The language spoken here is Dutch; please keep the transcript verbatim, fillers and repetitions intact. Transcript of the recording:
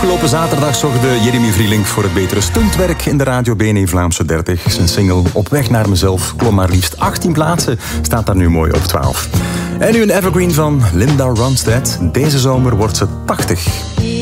Afgelopen zaterdag zorgde Jeremy Vrielink voor het betere stuntwerk in de Radio B N N Vlaamse dertig. Zijn single Op weg naar mezelf klom maar liefst achttien plaatsen, staat daar nu mooi op twaalf. En nu een evergreen van Linda Ronstadt. Deze zomer wordt ze tachtig.